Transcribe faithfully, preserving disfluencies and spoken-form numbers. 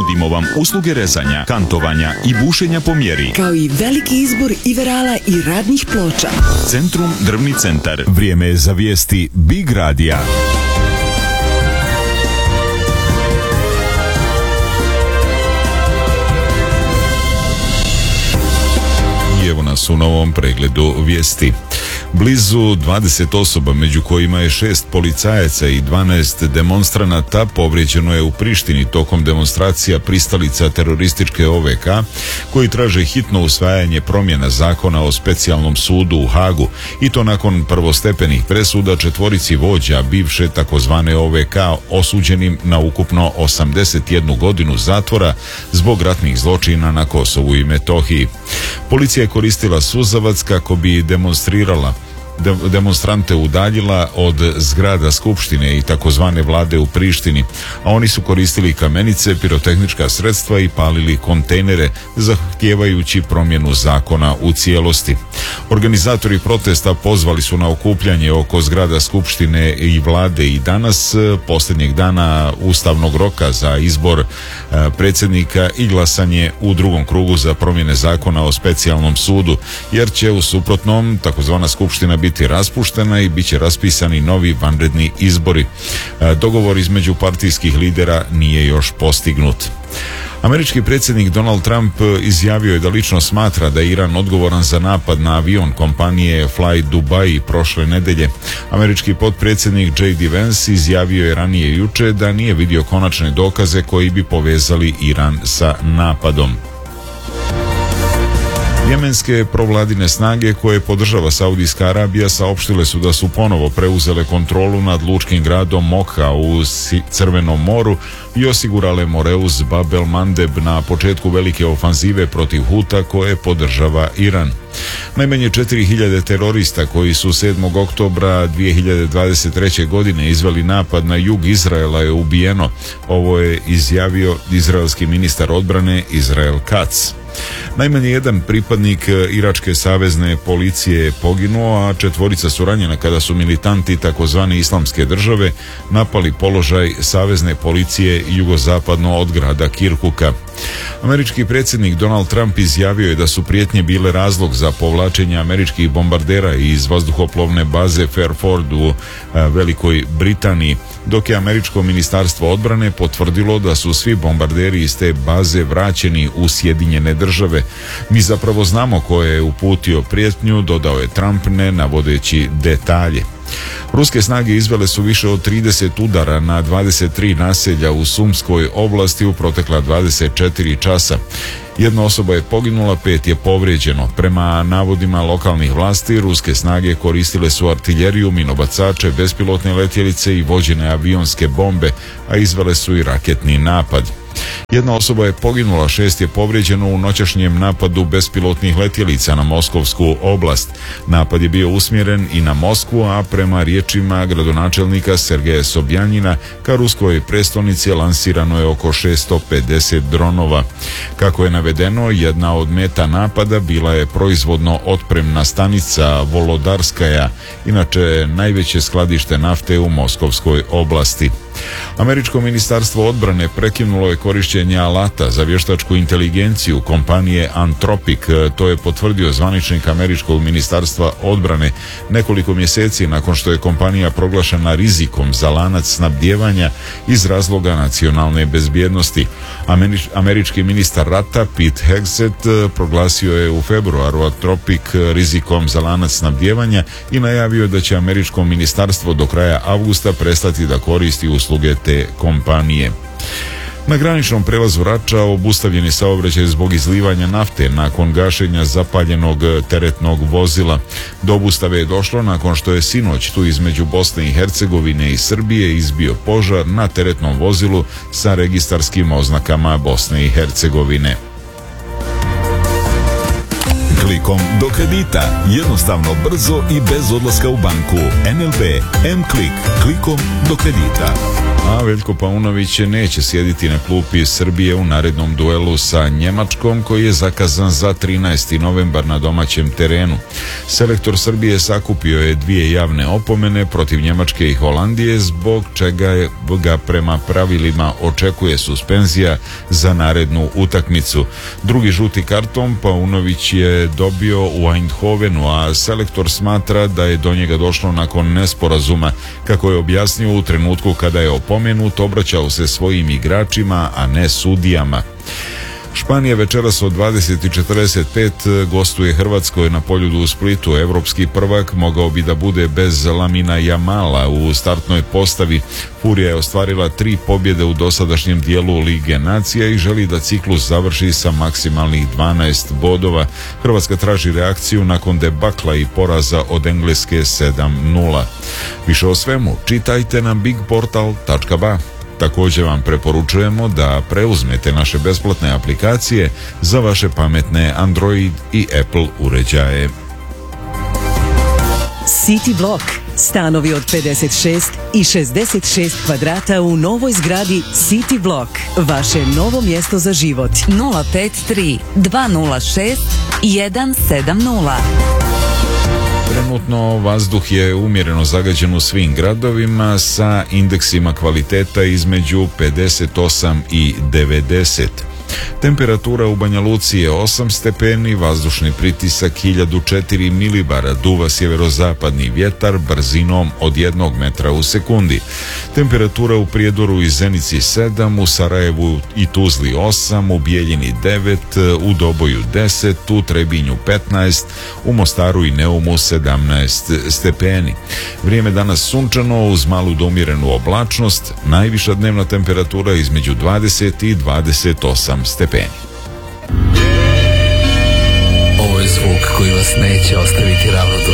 Nudimo vam usluge rezanja, kantovanja i bušenja po mjeri. Kao i veliki izbor iverala i radnih ploča. Centrum Drvni centar. Vrijeme je za vijesti Big Radija. Evo nas u novom pregledu vijesti. Blizu dvadeset osoba, među kojima je šest policajaca i dvanaest demonstranata, povrijeđeno je u Prištini tokom demonstracija pristalica terorističke O V K, koji traže hitno usvajanje promjena zakona o specijalnom sudu u Hagu, i to nakon prvostepenih presuda četvorici vođa bivše takozvane O V K osuđenim na ukupno osamdeset jednu godinu zatvora zbog ratnih zločina na Kosovu i Metohiji. Policija je koristila suzavac kako bi demonstrirala demonstrante udaljila od zgrada Skupštine i takozvane vlade u Prištini, a oni su koristili kamenice, pirotehnička sredstva i palili kontejnere, zahtijevajući promjenu zakona u cijelosti. Organizatori protesta pozvali su na okupljanje oko zgrada Skupštine i vlade i danas, posljednjeg dana ustavnog roka za izbor predsjednika i glasanje u drugom krugu za promjene zakona o specijalnom sudu, jer će u suprotnom takozvana Skupština biti biti raspuštena i bit će raspisani novi vanredni izbori. Dogovor između partijskih lidera nije još postignut. Američki predsjednik Donald Trump izjavio je da lično smatra da je Iran odgovoran za napad na avion kompanije Fly Dubai prošle nedelje. Američki potpredsjednik J D Vance izjavio je ranije juče da nije vidio konačne dokaze koji bi povezali Iran sa napadom. Jemenske provladine snage koje podržava Saudijska Arabija saopštile su da su ponovo preuzele kontrolu nad lučkim gradom Mokha u Crvenom moru i osigurale Moreus Bab el Mandeb na početku velike ofanzive protiv Huta koje podržava Iran. Najmanje četiri hiljade terorista koji su sedmog oktobra dvije hiljade dvadeset treće. godine izveli napad na jug Izraela je ubijeno. Ovo je izjavio izraelski ministar odbrane Israel Katz. Najmanje jedan pripadnik iračke savezne policije je poginuo, a četvorica su ranjena kada su militanti takozvane islamske države napali položaj savezne policije jugozapadno od grada Kirkuka. Američki predsjednik Donald Trump izjavio je da su prijetnje bile razlog za povlačenje američkih bombardera iz vazduhoplovne baze Fairford u Velikoj Britaniji, dok je američko ministarstvo odbrane potvrdilo da su svi bombarderi iz te baze vraćeni u Sjedinjene države. Mi zapravo znamo ko je uputio prijetnju, dodao je Trump, ne navodeći detalje. Ruske snage izvele su više od trideset udara na dvadeset tri naselja u Sumskoj oblasti u protekla dvadeset četiri časa. Jedna osoba je poginula, pet je povrijeđeno. Prema navodima lokalnih vlasti, ruske snage koristile su artiljeriju, minobacače, bespilotne letjelice i vođene avionske bombe, a izvele su i raketni napad. Jedna osoba je poginula, šest je povrijeđeno u noćašnjem napadu bespilotnih letjelica na Moskovsku oblast. Napad je bio usmjeren i na Moskvu, a prema riječima gradonačelnika Sergeja Sobjanjina ka ruskoj prestolnici lansirano je oko šesto pedeset dronova. Kako je navedeno, jedna od meta napada bila je proizvodno otpremna stanica Volodarskaja, inače najveće skladište nafte u Moskovskoj oblasti. Američko ministarstvo odbrane prekinulo je korištenje alata za vještačku inteligenciju kompanije Anthropic, to je potvrdio zvaničnik američkog ministarstva odbrane nekoliko mjeseci nakon što je kompanija proglašena rizikom za lanac snabdijevanja iz razloga nacionalne bezbjednosti. Američ, američki ministar rata Pete Hegseth proglasio je u februaru Anthropic rizikom za lanac snabdijevanja i najavio da će američko ministarstvo do kraja avgusta prestati da koristi usluge te kompanije. Na graničnom prelazu Rača obustavljen je saobraćaj zbog izlivanja nafte nakon gašenja zapaljenog teretnog vozila. Do obustave je došlo nakon što je sinoć tu između Bosne i Hercegovine i Srbije izbio požar na teretnom vozilu sa registarskim oznakama Bosne i Hercegovine. Klikom do kredita. Jednostavno, brzo i bez odlaska u banku. N L B M-Klik. Klikom do kredita. A Veljko Paunović neće sjediti na klupi Srbije u narednom duelu sa Njemačkom koji je zakazan za trinaesti novembar na domaćem terenu. Selektor Srbije sakupio je dvije javne opomene protiv Njemačke i Holandije, zbog čega ga prema pravilima očekuje suspenzija za narednu utakmicu. Drugi žuti karton Paunović je dobio u Eindhovenu, a selektor smatra da je do njega došlo nakon nesporazuma. Kako je objasnio, u trenutku kada je opomenut, obraćao se svojim igračima, a ne sudijama. Španija večeras od dvadeset i četrdeset pet gostuje Hrvatskoj na Poljudu u Splitu. Evropski prvak mogao bi da bude bez Lamina Jamala u startnoj postavi. Furija je ostvarila tri pobjede u dosadašnjem dijelu Lige nacija i želi da ciklus završi sa maksimalnih dvanaest bodova. Hrvatska traži reakciju nakon debakla i poraza od Engleske sedam nula. Više o svemu čitajte na big portal tačka ba. Također vam preporučujemo da preuzmete naše besplatne aplikacije za vaše pametne Android i Apple uređaje. City Block. Stanovi od pedeset šest i šezdeset šest kvadrata u novoj zgradi City Block. Vaše novo mjesto za život. nula pet tri dva nula šest jedan sedam nula. Trenutno vazduh je umjereno zagađen u svim gradovima sa indeksima kvaliteta između pedeset osam i devedeset. Temperatura u Banja Luci je osam stepeni, vazdušni pritisak hiljadu četiri milibara, duva sjeverozapadni vjetar brzinom od jednog metra u sekundi. Temperatura u Prijedoru i Zenici sedam, u Sarajevu i Tuzli osam, u Bijeljini devet, u Doboju deset, u Trebinju petnaest, u Mostaru i Neumu sedamnaest stepeni. Vrijeme danas sunčano uz malu do umjerenu oblačnost, najviša dnevna temperatura između dvadeset i dvadeset osam stepeni. Ovo je zvuk koji vas neće ostaviti ravnodušnim.